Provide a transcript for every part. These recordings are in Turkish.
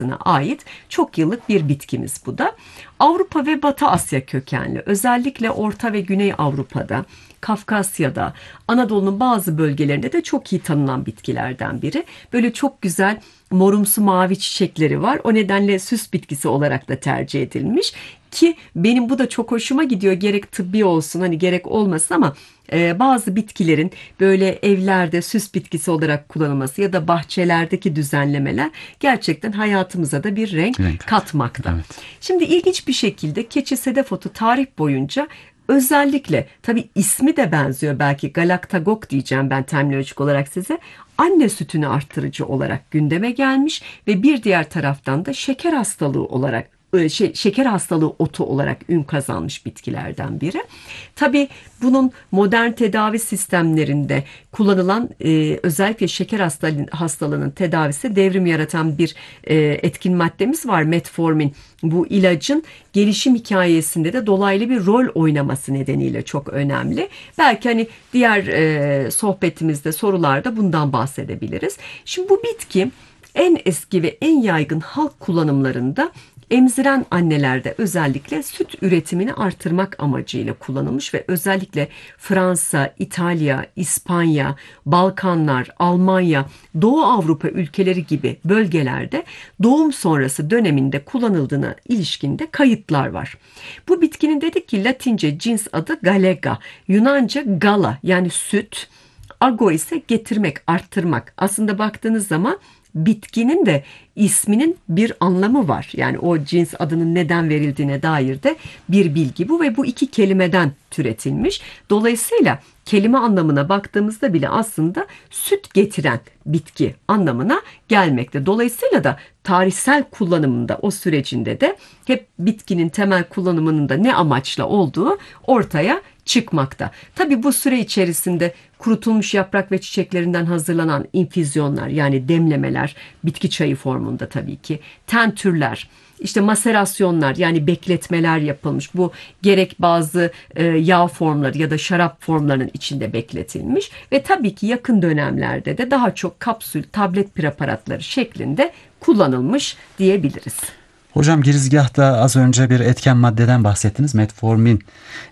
ait çok yıllık bir bitkimiz bu da. Avrupa ve Batı Asya kökenli, özellikle Orta ve Güney Avrupa'da, Kafkasya'da, Anadolu'nun bazı bölgelerinde de çok iyi tanınan bitkilerden biri. Böyle çok güzel morumsu mavi çiçekleri var. O nedenle süs bitkisi olarak da tercih edilmiş. Ki benim bu da çok hoşuma gidiyor. Gerek tıbbi olsun hani gerek olmasın ama bazı bitkilerin böyle evlerde süs bitkisi olarak kullanılması ya da bahçelerdeki düzenlemeler gerçekten hayatımıza da bir renk Renk. katmakta. Evet. Şimdi ilginç bir şekilde keçi sedef otu tarih boyunca özellikle tabii ismi de benziyor, belki galaktagok diyeceğim ben terminolojik olarak size, anne sütünü arttırıcı olarak gündeme gelmiş ve bir diğer taraftan da şeker hastalığı olarak şeker hastalığı otu olarak ün kazanmış bitkilerden biri. Tabii bunun modern tedavi sistemlerinde kullanılan özellikle şeker hastalığının tedavisi devrim yaratan bir etkin maddemiz var, metformin. Bu ilacın gelişim hikayesinde de dolaylı bir rol oynaması nedeniyle çok önemli. Belki hani diğer sohbetimizde, sorularda bundan bahsedebiliriz. Şimdi bu bitki en eski ve en yaygın halk kullanımlarında emziren annelerde özellikle süt üretimini artırmak amacıyla kullanılmış ve özellikle Fransa, İtalya, İspanya, Balkanlar, Almanya, Doğu Avrupa ülkeleri gibi bölgelerde doğum sonrası döneminde kullanıldığına ilişkinde kayıtlar var. Bu bitkinin dedik ki Latince cins adı Galega, Yunanca gala yani süt, ago ise getirmek, arttırmak. Aslında baktığınız zaman bitkinin de isminin bir anlamı var. Yani o cins adının neden verildiğine dair de bir bilgi bu ve bu iki kelimeden türetilmiş. Dolayısıyla kelime anlamına baktığımızda bile aslında süt getiren bitki anlamına gelmekte. Dolayısıyla da tarihsel kullanımında, o sürecinde de hep bitkinin temel kullanımının da ne amaçla olduğu ortaya çıkmakta. Tabii bu süre içerisinde kurutulmuş yaprak ve çiçeklerinden hazırlanan infüzyonlar yani demlemeler, bitki çayı formunda tabii ki, tentürler, işte maserasyonlar yani bekletmeler yapılmış. Bu gerek bazı yağ formları ya da şarap formlarının içinde bekletilmiş ve tabii ki yakın dönemlerde de daha çok kapsül, tablet preparatları şeklinde kullanılmış diyebiliriz. Hocam girizgahta az önce bir etken maddeden bahsettiniz. Metformin.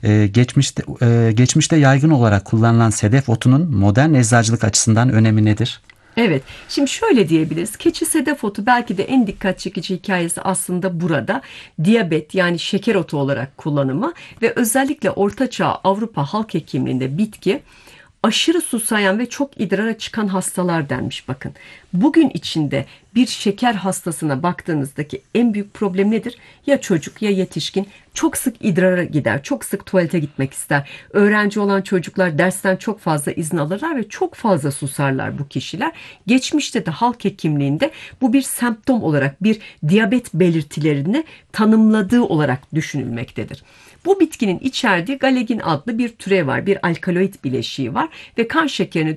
Geçmişte yaygın olarak kullanılan sedef otunun modern eczacılık açısından önemi nedir? Evet, şimdi şöyle diyebiliriz. Keçi sedef otu belki de en dikkat çekici hikayesi aslında burada. Diyabet yani şeker otu olarak kullanımı ve özellikle Ortaçağ Avrupa halk hekimliğinde bitki aşırı susayan ve çok idrara çıkan hastalar denmiş bakın. Bugün içinde bir şeker hastasına baktığınızdaki en büyük problem nedir? Ya çocuk ya yetişkin çok sık idrara gider, çok sık tuvalete gitmek ister. Öğrenci olan çocuklar dersten çok fazla izin alırlar ve çok fazla susarlar bu kişiler. Geçmişte de halk hekimliğinde bu bir semptom olarak bir diyabet belirtilerini tanımladığı olarak düşünülmektedir. Bu bitkinin içerdiği galegin adlı bir türev var, bir alkaloid bileşiği var ve kan şekerini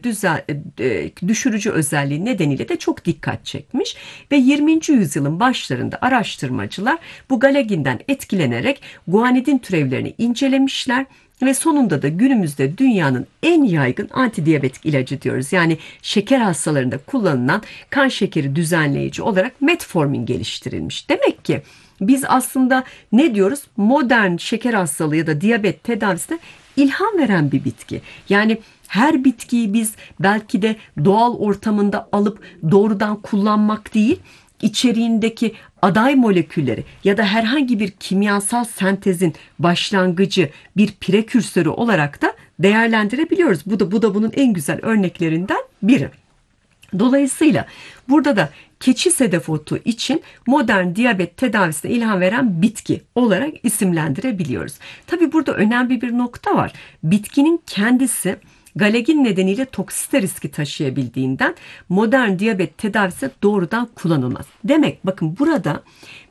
düşürücü özelliği nedeniyle de çok dikkat çekmiş ve 20. yüzyılın başlarında araştırmacılar bu galeginden etkilenerek guanidin türevlerini incelemişler ve sonunda da günümüzde dünyanın en yaygın antidiyabetik ilacı diyoruz. Yani şeker hastalarında kullanılan kan şekeri düzenleyici olarak metformin geliştirilmiş. Demek ki biz aslında ne diyoruz? Modern şeker hastalığı ya da diyabet tedavisine ilham veren bir bitki. Yani her bitkiyi biz belki de doğal ortamında alıp doğrudan kullanmak değil, içeriğindeki aday molekülleri ya da herhangi bir kimyasal sentezin başlangıcı, bir prekürsörü olarak da değerlendirebiliyoruz. Bu da bunun en güzel örneklerinden biri. Dolayısıyla burada da keçi sedef otu için modern diyabet tedavisine ilham veren bitki olarak isimlendirebiliyoruz. Tabii burada önemli bir nokta var. Bitkinin kendisi galegin nedeniyle toksite riski taşıyabildiğinden modern diyabet tedavisi doğrudan kullanılmaz. Demek bakın burada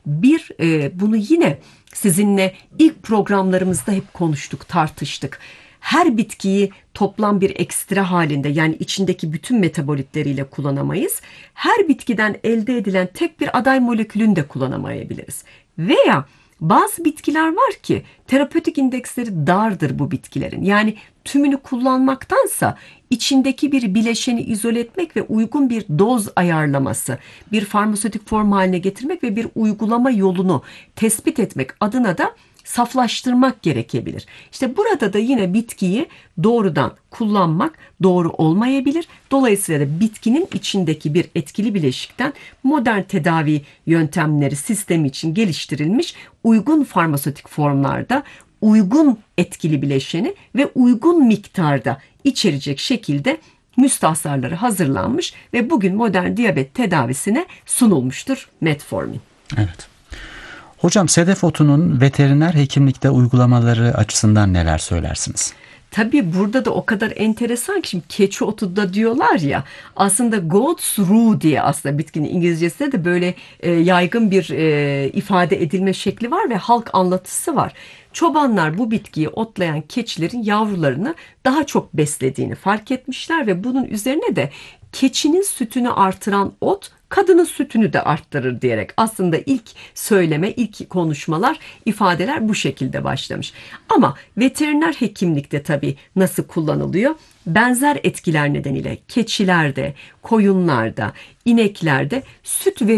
bunu yine sizinle ilk programlarımızda hep konuştuk, tartıştık. Her bitkiyi toplam bir ekstra halinde yani içindeki bütün metabolitleriyle kullanamayız. Her bitkiden elde edilen tek bir aday molekülünü de kullanamayabiliriz. Veya Bazı bitkiler var ki terapötik indeksleri dardır bu bitkilerin. Yani tümünü kullanmaktansa içindeki bir bileşeni izole etmek ve uygun bir doz ayarlaması, bir farmasötik form haline getirmek ve bir uygulama yolunu tespit etmek adına da saflaştırmak gerekebilir. İşte burada da yine bitkiyi doğrudan kullanmak doğru olmayabilir. Dolayısıyla da bitkinin içindeki bir etkili bileşikten modern tedavi yöntemleri sistemi için geliştirilmiş uygun farmasötik formlarda uygun etkili bileşeni ve uygun miktarda içerecek şekilde müstahsarları hazırlanmış ve bugün modern diyabet tedavisine sunulmuştur metformin. Evet. Hocam, sedef otunun veteriner hekimlikte uygulamaları açısından neler söylersiniz? Tabii burada da o kadar enteresan ki şimdi keçi otu da diyorlar ya, aslında goat's rue diye aslında bitkinin İngilizcesinde de böyle yaygın bir ifade edilme şekli var ve halk anlatısı var. Çobanlar bu bitkiyi otlayan keçilerin yavrularını daha çok beslediğini fark etmişler ve bunun üzerine de keçinin sütünü artıran ot kadının sütünü de arttırır diyerek aslında ilk söyleme, ilk konuşmalar, ifadeler bu şekilde başlamış. Ama veteriner hekimlikte tabii nasıl kullanılıyor? Benzer etkiler nedeniyle keçilerde, koyunlarda, ineklerde süt